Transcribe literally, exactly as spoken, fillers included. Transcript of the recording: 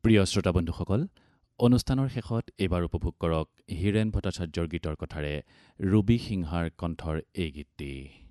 প্ৰিয় শ্ৰোতা বন্ধুসকল, অনুষ্ঠানৰ শেষত এইবাৰ উপভোগ কৰক হীৰেন ভট্টাচাৰ্যৰ গীতৰ কথাৰে ৰুবি সিংহাৰ কণ্ঠৰ এই গীতটি।